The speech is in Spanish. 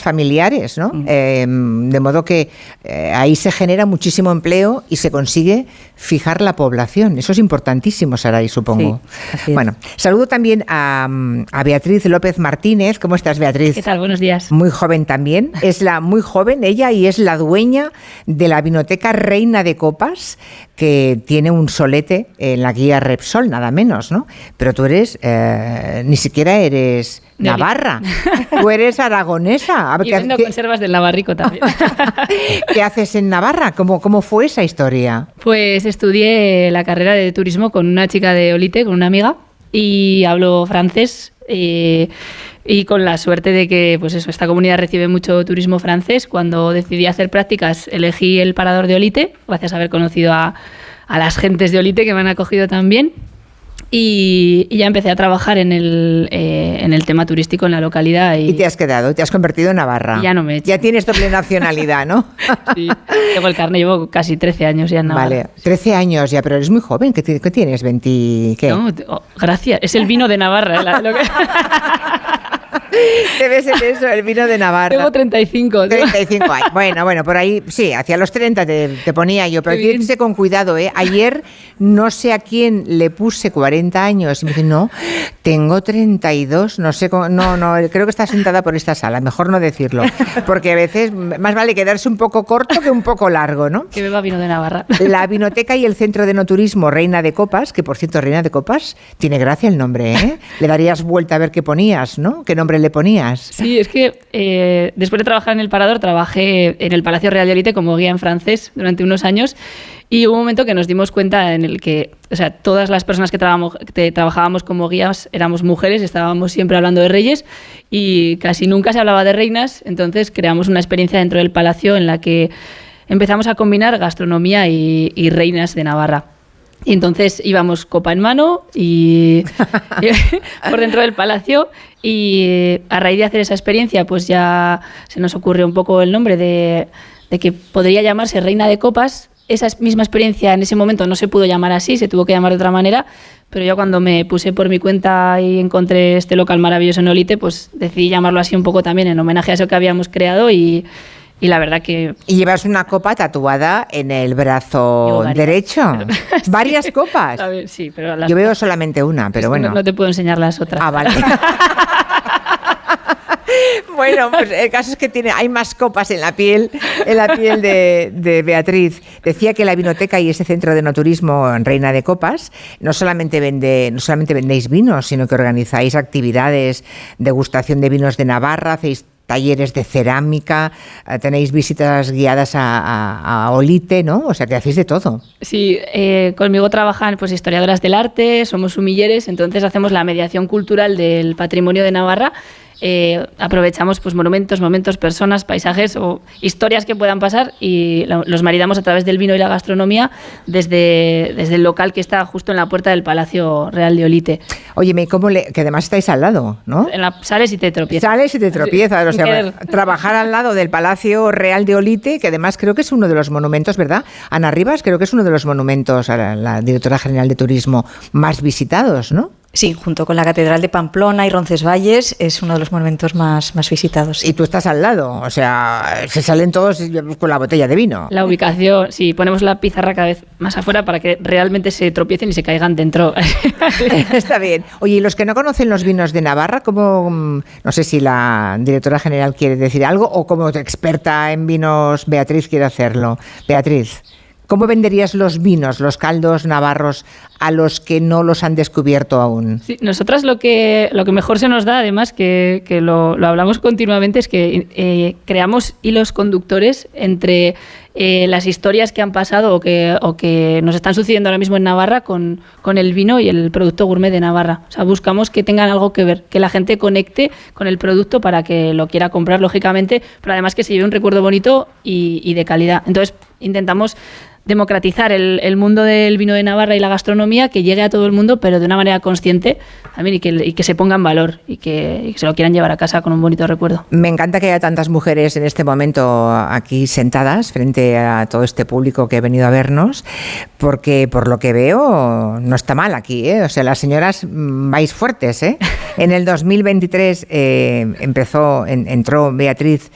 familiares, ¿no? De modo que ahí se genera muchísimo empleo y se consigue fijar la población. Eso es importantísimo, Saray, supongo. Sí, así es. Bueno, saludo también a Beatriz López Martínez. ¿Cómo estás, Beatriz? ¿Qué tal? Buenos días. Muy joven también. Es muy joven ella y es la dueña de la vinoteca Reina de Copas, que tiene un solete en la guía Repsol, nada menos, ¿no? Pero tú eres, ni siquiera eres navarra, tú eres aragonesa. Y vendo conservas del Navarrico también. ¿Qué haces en Navarra? ¿Cómo fue esa historia? Pues estudié la carrera de turismo con una chica de Olite, con una amiga, y hablo francés. Y con la suerte de que pues eso, esta comunidad recibe mucho turismo francés, cuando decidí hacer prácticas elegí el parador de Olite, gracias a haber conocido a las gentes de Olite que me han acogido también. Y ya empecé a trabajar en el tema turístico en la localidad. Y te has quedado, te has convertido en navarra. Y ya no me he hecho. Ya tienes doble nacionalidad, ¿no? Sí, tengo el carnet, llevo casi 13 años ya en Navarra. Vale, 13 años ya, pero eres muy joven. ¿Qué tienes? ¿20 qué? No, gracias, es el vino de Navarra. Te ves en eso, el vino de Navarra. Tengo 35. 35 años. Bueno, por ahí, sí, hacia los 30 te ponía yo, pero tienes que irse con cuidado, ¿eh? Ayer no sé a quién le puse 40 años y me dice, no, tengo 32, no sé, no, creo que está sentada por esta sala, mejor no decirlo, porque a veces más vale quedarse un poco corto que un poco largo, ¿no? Que beba vino de Navarra. La vinoteca y el centro de enoturismo Reina de Copas, que por cierto, Reina de Copas, tiene gracia el nombre, ¿eh? Le darías vuelta a ver qué ponías, ¿no? ¿Qué nombre le ponías? Sí, es que después de trabajar en el Parador, trabajé en el Palacio Real de Olite como guía en francés durante unos años y hubo un momento que nos dimos cuenta en el que, o sea, todas las personas que trabajábamos como guías éramos mujeres, estábamos siempre hablando de reyes y casi nunca se hablaba de reinas, entonces creamos una experiencia dentro del palacio en la que empezamos a combinar gastronomía y reinas de Navarra. Y entonces íbamos copa en mano y por dentro del palacio y a raíz de hacer esa experiencia pues ya se nos ocurrió un poco el nombre de que podría llamarse Reina de Copas. Esa misma experiencia en ese momento no se pudo llamar así, se tuvo que llamar de otra manera, pero yo cuando me puse por mi cuenta y encontré este local maravilloso en Olite, pues decidí llamarlo así un poco también en homenaje a eso que habíamos creado y la verdad que... Y llevas una copa tatuada en el brazo derecho. Sí. ¿Varias copas? A ver, sí, pero yo veo solamente una, pero bueno. No te puedo enseñar las otras. Ah, vale. Bueno, pues el caso es que hay más copas en la piel de Beatriz. Decía que la vinoteca y ese centro de enoturismo Reina de Copas no solamente vendéis vinos, sino que organizáis actividades, degustación de vinos de Navarra, hacéis talleres de cerámica, tenéis visitas guiadas a Olite, ¿no? O sea, que hacéis de todo. Sí, conmigo trabajan pues historiadoras del arte, somos sumilleres, entonces hacemos la mediación cultural del patrimonio de Navarra. Aprovechamos pues monumentos, personas, paisajes o historias que puedan pasar y los maridamos a través del vino y la gastronomía desde el local que está justo en la puerta del Palacio Real de Olite. Óyeme, que además estáis al lado, ¿no? Sales y te tropiezas. O sea, trabajar al lado del Palacio Real de Olite, que además creo que es uno de los monumentos, ¿verdad? Ana Rivas, creo que es uno de los monumentos, a la directora general de turismo, más visitados, ¿no? Sí, junto con la Catedral de Pamplona y Roncesvalles es uno de los monumentos más visitados. Y tú estás al lado, o sea, se salen todos con la botella de vino. La ubicación, sí, ponemos la pizarra cada vez más afuera para que realmente se tropiecen y se caigan dentro. Está bien. Oye, y los que no conocen los vinos de Navarra, ¿cómo, no sé si la directora general quiere decir algo o como experta en vinos Beatriz quiere hacerlo? Beatriz, ¿cómo venderías los vinos, los caldos navarros a los que no los han descubierto aún? Sí, nosotras lo que mejor se nos da, además, que lo hablamos continuamente, es que creamos hilos conductores entre las historias que han pasado o que nos están sucediendo ahora mismo en Navarra con el vino y el producto gourmet de Navarra. O sea, buscamos que tengan algo que ver, que la gente conecte con el producto para que lo quiera comprar, lógicamente, pero además que se lleve un recuerdo bonito y de calidad. Entonces, intentamos democratizar el mundo del vino de Navarra y la gastronomía, que llegue a todo el mundo, pero de una manera consciente también y que se ponga en valor y que se lo quieran llevar a casa con un bonito recuerdo. Me encanta que haya tantas mujeres en este momento aquí sentadas frente a todo este público que ha venido a vernos, porque por lo que veo no está mal aquí, ¿eh? O sea, las señoras vais fuertes, ¿eh? En el 2023 entró Beatriz